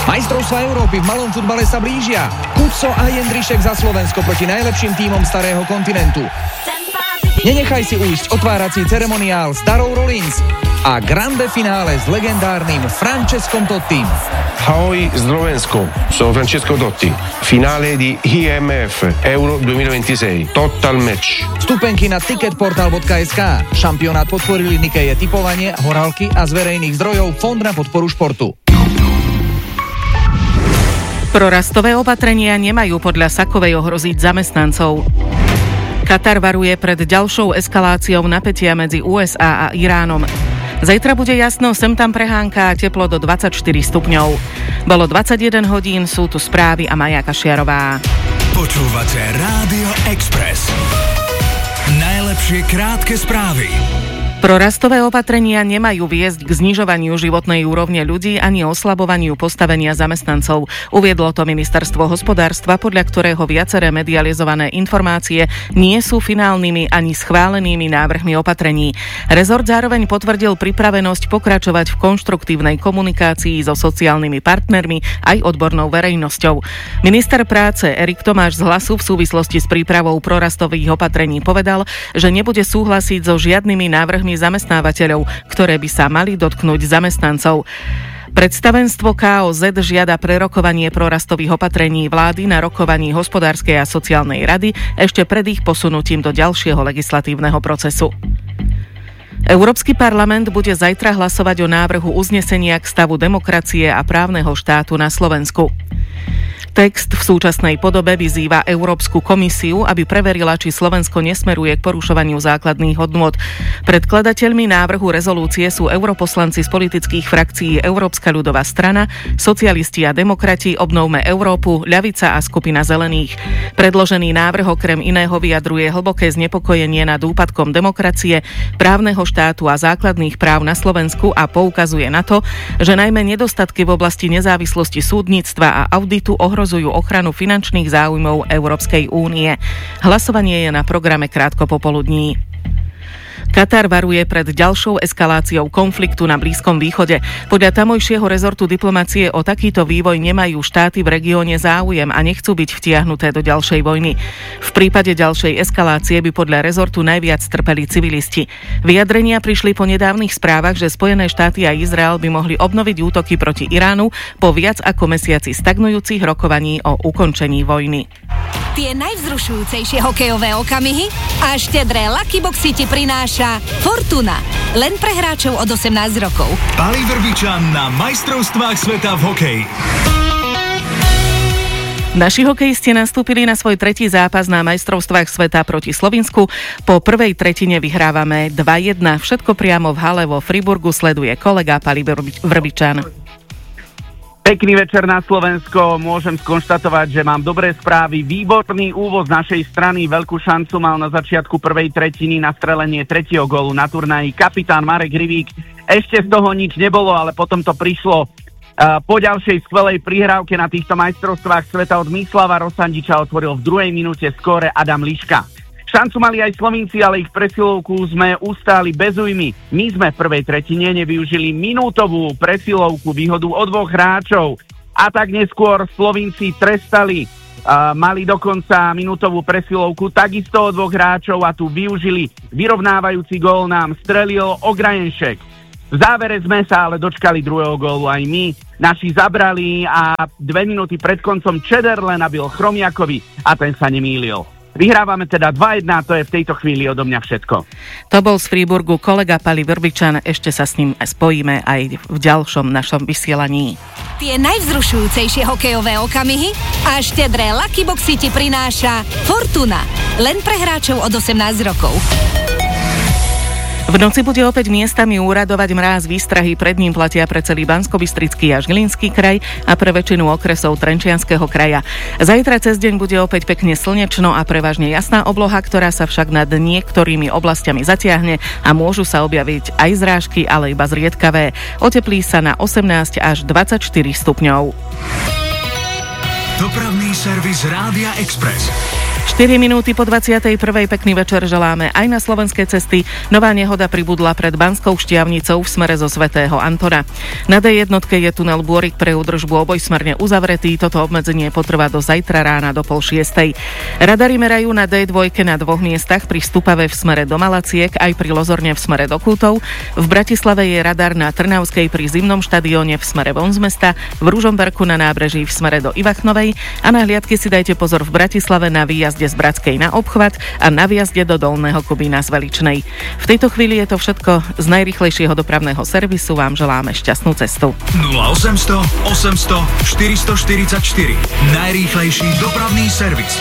Majstrovstvá Európy v malom futbale sa blížia. Kuco a Jendrišek za Slovensko proti najlepším tímom starého kontinentu. Nenechaj si ujsť otvárací ceremoniál s Darou Rollins a grande finále s legendárnym Francescom Tottim. Ahoj Slovensko, sono Francesco Totti. Finale di IMF Euro 2026. Total match. Vstupenky na ticketportal.sk. Šampionát podporili Nikeje typovanie, horálky a z verejných zdrojov Fond na podporu športu. Prorastové opatrenia nemajú podľa Sakovej ohroziť zamestnancov. Katar varuje pred ďalšou eskaláciou napätia medzi USA a Iránom. Zajtra bude jasno, sem tam prehánka a teplo do 24 stupňov. Bolo 21 hodín, sú tu správy a Maja Kašiarová. Počúvate Rádio Express. Najlepšie krátke správy. Prorastové opatrenia nemajú viesť k znižovaniu životnej úrovne ľudí ani oslabovaniu postavenia zamestnancov. Uviedlo to ministerstvo hospodárstva, podľa ktorého viaceré medializované informácie nie sú finálnymi ani schválenými návrhmi opatrení. Rezort zároveň potvrdil pripravenosť pokračovať v konštruktívnej komunikácii so sociálnymi partnermi aj odbornou verejnosťou. Minister práce Erik Tomáš z Hlasu v súvislosti s prípravou prorastových opatrení povedal, že nebude súhlasiť so žiadnymi návrhmi zamestnávateľov, ktoré by sa mali dotknúť zamestnancov. Predstavenstvo KOZ žiada prerokovanie prorastových opatrení vlády na rokovaní hospodárskej a sociálnej rady ešte pred ich posunutím do ďalšieho legislatívneho procesu. Európsky parlament bude zajtra hlasovať o návrhu uznesenia k stavu demokracie a právneho štátu na Slovensku. Text v súčasnej podobe vyzýva Európsku komisiu, aby preverila, či Slovensko nesmeruje k porušovaniu základných hodnôt. Predkladateľmi návrhu rezolúcie sú europoslanci z politických frakcií Európska ľudová strana, socialisti a demokrati, Obnovme Európu, ľavica a skupina zelených. Predložený návrh okrem iného vyjadruje hlboké znepokojenie nad úpadkom demokracie, právneho štátu a základných práv na Slovensku a poukazuje na to, že najmä nedostatky v oblasti nezávislosti súdnictva a auditu ohrozujú ochranu finančných záujmov Európskej únie. Hlasovanie je na programe krátko popoludní. Katar varuje pred ďalšou eskaláciou konfliktu na Blízkom východe. Podľa tamojšieho rezortu diplomacie o takýto vývoj nemajú štáty v regióne záujem a nechcú byť vtiahnuté do ďalšej vojny. V prípade ďalšej eskalácie by podľa rezortu najviac trpeli civilisti. Vyjadrenia prišli po nedávnych správach, že Spojené štáty a Izrael by mohli obnoviť útoky proti Iránu po viac ako mesiaci stagnujúcich rokovaní o ukončení vojny. Tie najvzrušujúcejšie hokejové okamihy a štedré Lucky Boxy ti prináša Fortuna. Len pre hráčov od 18 rokov. Pali Vrbičan na majstrovstvách sveta v hokeji. Naši hokejisti nastúpili na svoj tretí zápas na majstrovstvách sveta proti Slovinsku. Po prvej tretine vyhrávame 2-1. Všetko priamo v hale vo Friburgu sleduje kolega Pali Vrbičan. Pekný večer na Slovensko, môžem skonštatovať, že mám dobré správy. Výborný úvod z našej strany, veľkú šancu mal na začiatku prvej tretiny na strelenie tretieho gólu na turnaji kapitán Marek Hrivík. Ešte z toho nič nebolo, ale potom to prišlo po ďalšej skvelej prihrávke na týchto majstrovstvách sveta od Mislava Rosandiča otvoril v druhej minúte skóre Adam Liška. Šancu mali aj Slovinci, ale ich presilovku sme ustáli bez ujmy. My sme v prvej tretine nevyužili minútovú presilovku, výhodu od dvoch hráčov. A tak neskôr Slovinci trestali. Mali dokonca minútovú presilovku takisto od dvoch hráčov a tu využili. Vyrovnávajúci gól nám strelil Ograjenšek. V závere sme sa ale dočkali druhého gólu aj my. Naši zabrali a 2 minúty pred koncom Čederle nabil Chromiakovi a ten sa nemýlil. Vyhrávame teda 2-1, to je v tejto chvíli odo mňa všetko. To bol z Friburgu kolega Pali Vrbičan, ešte sa s ním spojíme aj v ďalšom našom vysielaní. Tie najvzrušujúcejšie hokejové okamihy a štedré Lucky Boxy ti prináša Fortuna. Len pre hráčov od 18 rokov. V noci bude opäť miestami úradovať mráz, výstrahy pred ním platia pre celý Banskobystrický a Žilinský kraj a pre väčšinu okresov Trenčianskeho kraja. Zajtra cez deň bude opäť pekne slnečno a prevažne jasná obloha, ktorá sa však nad niektorými oblastiami zatiahne a môžu sa objaviť aj zrážky, ale iba zriedkavé. Oteplí sa na 18 až 24 stupňov. Dopravný servis Rádia Express. 4 minúty po 21. Pekný večer želáme aj na slovenské cesty. Nová nehoda pribudla pred Banskou Štiavnicou v smere zo Svätého Antona. Na D1 je tunel Bôrik pre údržbu obojsmerne uzavretý. Toto obmedzenie potrvá do zajtra rána do 5:30. Radary merajú na D2 na dvoch miestach pri Stupave v smere do Malaciek aj pri Lozorne v smere do Kútov. V Bratislave je radar na Trnavskej pri Zimnom štadióne v smere von z mesta, v Ružomberku na nábreží v smere do Ivachnovej a na hliadky si dajte pozor v Bratislave na výjazde z Bratskej na obchvat a na výjazde do Dolného Kubína z Veličnej. V tejto chvíli je to všetko z najrýchlejšieho dopravného servisu. Vám želáme šťastnú cestu. 0800 800 444. Najrýchlejší dopravný servis.